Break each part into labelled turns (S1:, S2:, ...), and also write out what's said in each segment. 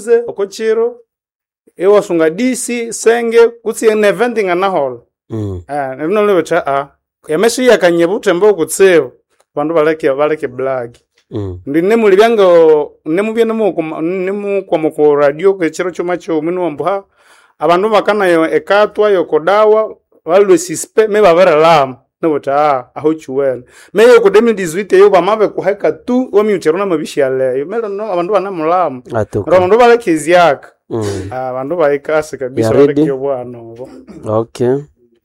S1: 12 okochiro ewasunga DC senge kutsi en event nganahola nino lebecha yameshi yakanyebuta mbo kutseo bandu baleke black ndine muli byango nemubye nemu kwa moko radio kechero choma cho minu mbwa abantu bakanayo ekatwa yokodawa walwe sispe me babera lam nobota aho chuwel me yo ko 2018 yo bamabe kuheka tu omi ucherona mabishale melo no abantu bana mulamu abantu balekeziaka abantu baikase kabisa baleke bwana
S2: okay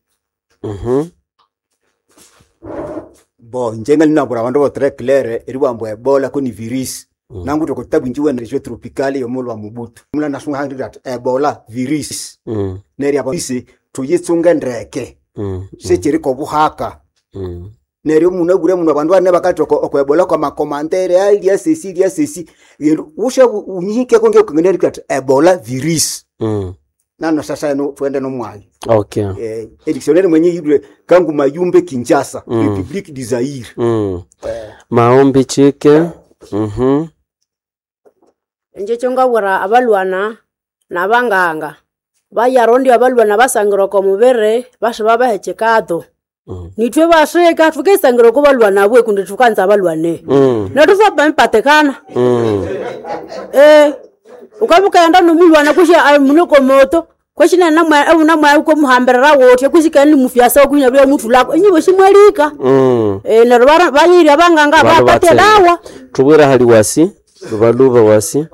S3: bo njenga linabura abantu botre claire eriwambo ebola ko ni virus nangu to kutabu njiwe na tropicale yo mulwa mubutu mula nasunga handi that ebola virus neri aba isi tuyitsunga ndreke sechiri ko buhaka neri umuntu agure umuntu abantu bane bakatoko okwebola kwa makomantere ya sesi usha unyike konge kungene kat ebola virus nano sasa no twende no mwali
S2: okay
S3: dictionnaire mwenye yule kangu mayumbe Kinshasa Republique du Zaire
S2: maombi chike
S4: nje chonga wara abalwana nabanganga bayarondi abalwana basangiro ko mubere bashe babahechekado nitwe basheka tukesangiro ko balwana bwe kundi tukanza abalwane natufa bampatekana ukabuka yanda numulwana kusha munoko moto kwashina namwa uko muhambera wote kushikani mufyasa okunya bya mutu lako enyibo shimwalika narubara banyiri abanganga bapatelawa
S2: tubura hali wasi baluba wasi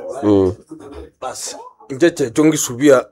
S5: basi njeche chongi subia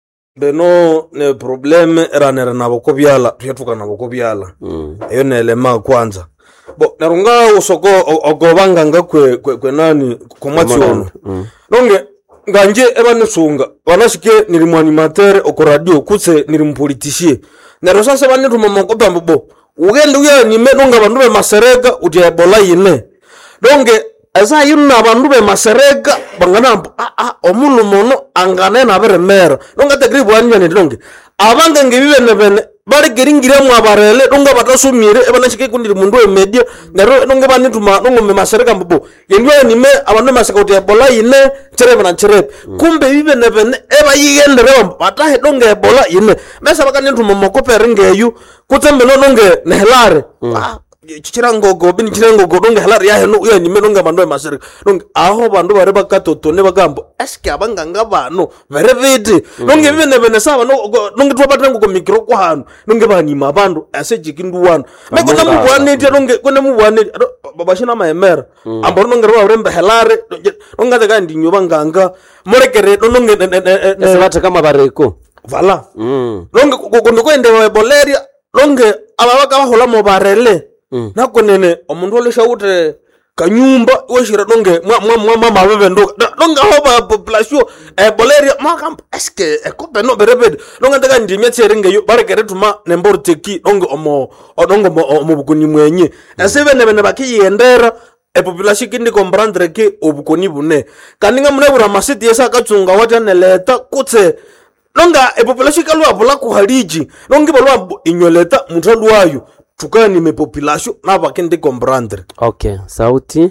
S5: beno ne probleme eranera naboko byala tuyatuka naboko byala eyo nelema kwanza bo narunga usoko ogobanganga kwe nani komwatsi ono nonge nganje ebanesunga banashike niri mwanimatere okoradio kutse niri mpolitisie nero sase banetuma makopa mbo ugende uya nime nonga bandu be masereka uti ebola yine donge asa yuna bandu be masereka bangana omunu mono angane na beremera nonga tegribu anyane donge abange ngibibe nebene bari geringire mu abarele donga batasumire ebanashike kundiri mundu e media nero donge banituma nongo me masereka mbo yendwe nime abandu maseka uti ebola yine cherebe na cherebe kumbe bibe nebene eba yigendere batahe donge ebola yine mesa bakanituma makopere ngeyu kutembe nonge nehelare chirangogo bini chirangogo donge halari yahe no uya nime nonga bandu masereka donge aho bandu bare bakatotone bagambo eske abanganga bano very vidi donge bibene bene saba no donge twapata ngo mikro kwa hano donge banima bandu asejikindu wana meko na mubwane tie donge kone mubwane babashina maemera amboro donge rwa rembe halari donge daga ndinyo banganga morekere donge
S2: nesabata kama bareko
S5: vala donge ko ende boleria donge ababaka bahola mo barele nakonene omuntu oleshawute kanyumba weshira donge mwa mabebe ndo donge hoba population boleria makam eske ekope no berebed donge daga ndimye tseringe yo barekere tuma nemborteki donge donge omubukuni mwenye asebene bene bakiyendera population kindi comprendre ke obukoni bune kaninga munebura masiti yesa katsunga wataneleta kutse donga population kalwa bola ku haliji donge bolwa inyoleta muthandu wayo tukani me population naba kende comprendre
S2: okay sauti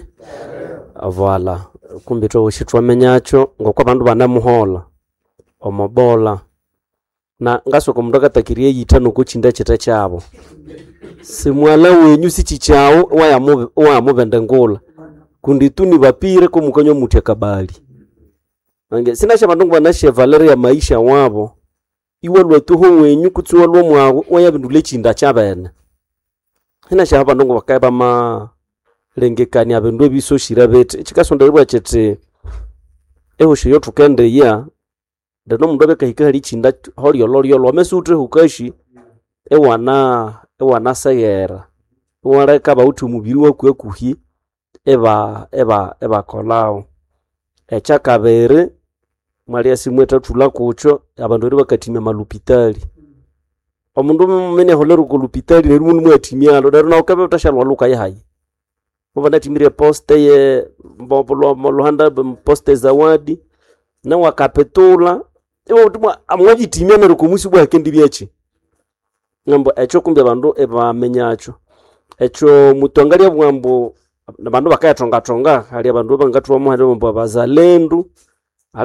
S2: voilà kumbe to ushitwa menyacho ngokwa bandu banamuhola omobola na ngasoko mundoka takirie yitano kuchinda cheta chabo simwala wenyu sichichao waya mubende ngola kundi tuni bapire ko mukanyo mutia kabali ange sina sha bandu banashe Valeria maisha wabo iwalwa tuho wenyu kutsuwa lwo mwawo waya bindule chinda chabene hina sha bandu bakaiba ma lengekani abendu biso shirabete chikasonda rwa chete eho shiyo tukende ya dano mundobe kahika hali chinda holi yolo mesutre hukashi ewana sayera wareka bauti umubiri wakwe kuhi eba kolao echakabere Maria simweta tula kucho abandu ri bakatimya malupitali omundu mene holeru ku lupitali ne rumu mwatimyalo daro na ukabe utashalwa luka yahayi mubana timire poste ye mbopolo molohanda poste zawadi na wakapetula ewo tumwa amwaji timya ne rukumusi bwa kendi byechi ngambo echo kumbe bandu eba menyacho echo mutongalia bwambo nabandu bakayatonga hali abandu bangatwa muhande mbo bazalendu